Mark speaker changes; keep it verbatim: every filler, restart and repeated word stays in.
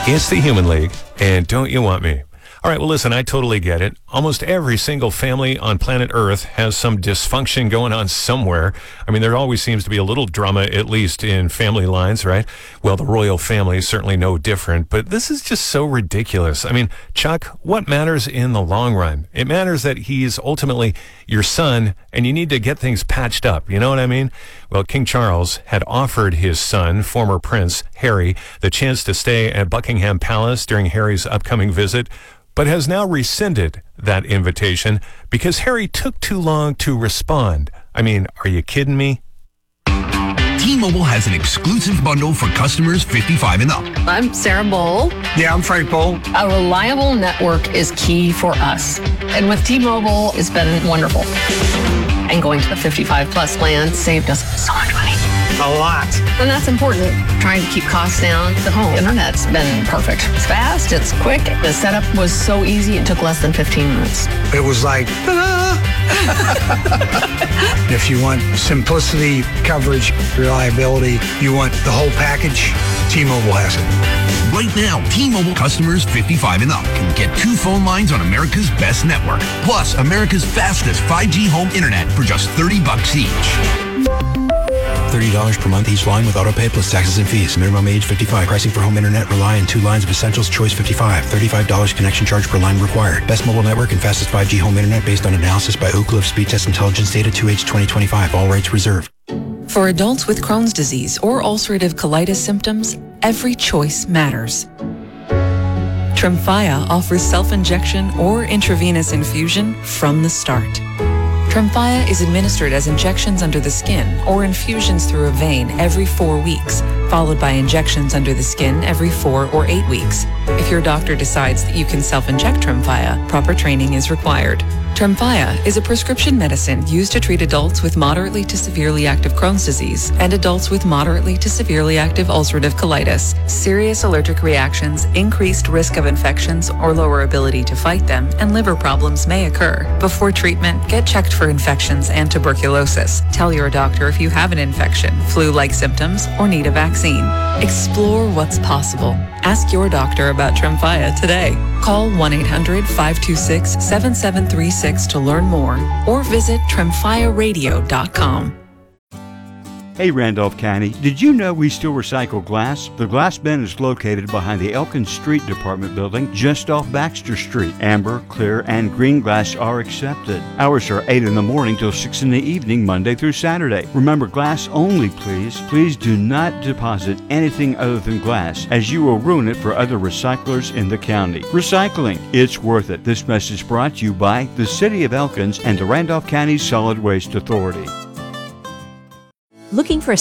Speaker 1: It's the Human League, and don't you want me? All right, well, listen, I totally get it. Almost every single family on planet Earth has some dysfunction going on somewhere. I mean, there always seems to be a little drama, at least in family lines, right? Well, the royal family is certainly no different, but this is just so ridiculous. I mean, Chuck, what matters in the long run? It matters that he's ultimately your son, and you need to get things patched up. You know what I mean? Well, King Charles had offered his son, former Prince Harry, the chance to stay at Buckingham Palace during Harry's upcoming visit, but has now rescinded that invitation because Harry took too long to respond. I mean, are you kidding me?
Speaker 2: T-Mobile has an exclusive bundle for customers fifty-five and up.
Speaker 3: I'm Sarah Bowl.
Speaker 4: Yeah, I'm Frank Bowl.
Speaker 3: A reliable network is key for us. And with T-Mobile, it's been wonderful. And going to the fifty-five plus plan saved us so much money.
Speaker 4: A lot.
Speaker 3: And that's important. Trying to keep costs down. The home internet's been perfect. It's fast, it's quick. The setup was so easy, it took less than fifteen minutes.
Speaker 4: It was like, ta-da! If you want simplicity, coverage, reliability, you want the whole package, T-Mobile has it.
Speaker 2: Right now, T-Mobile customers fifty-five and up can get two phone lines on America's best network, plus America's fastest five G home internet for just thirty bucks each.
Speaker 5: thirty dollars per month each line with autopay plus taxes and fees. Minimum age fifty-five. Pricing for home internet rely on two lines of essentials. Choice fifty-five. thirty-five dollars connection charge per line required. Best mobile network and fastest five G home internet based on analysis by Oak Cliff Speed Test Intelligence Data two H twenty twenty-five. All rights reserved.
Speaker 6: For adults with Crohn's disease or ulcerative colitis symptoms, every choice matters. Tremfya offers self-injection or intravenous infusion from the start. Tremfya is administered as injections under the skin or infusions through a vein every four weeks, followed by injections under the skin every four or eight weeks. If your doctor decides that you can self-inject Tremfya, proper training is required. Tremfya is a prescription medicine used to treat adults with moderately to severely active Crohn's disease and adults with moderately to severely active ulcerative colitis. Serious allergic reactions, increased risk of infections or lower ability to fight them, and liver problems may occur. Before treatment, get checked for infections and tuberculosis. Tell your doctor if you have an infection, flu-like symptoms, or need a vaccine. Explore what's possible. Ask your doctor about Tremfya today. Call one eight hundred five two six seven seven three six to learn more or visit tremfya radio dot com.
Speaker 7: Hey Randolph County, did you know we still recycle glass? The glass bin is located behind the Elkins Street Department building just off Baxter Street. Amber, clear, and green glass are accepted. Hours are eight in the morning till six in the evening, Monday through Saturday. Remember, glass only, please. Please do not deposit anything other than glass, as you will ruin it for other recyclers in the county. Recycling, it's worth it. This message brought to you by the City of Elkins and the Randolph County Solid Waste Authority.
Speaker 8: Looking for a